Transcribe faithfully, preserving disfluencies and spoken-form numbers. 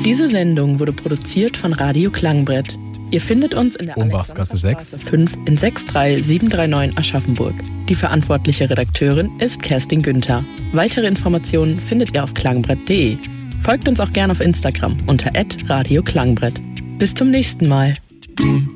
Diese Sendung wurde produziert von Radio Klangbrett. Ihr findet uns in der Umbachsgasse sechs fünf in sechs drei sieben drei neun Aschaffenburg. Die verantwortliche Redakteurin ist Kerstin Günther. Weitere Informationen findet ihr auf klangbrett punkt de. Folgt uns auch gerne auf Instagram unter at radio klangbrett. Bis zum nächsten Mal.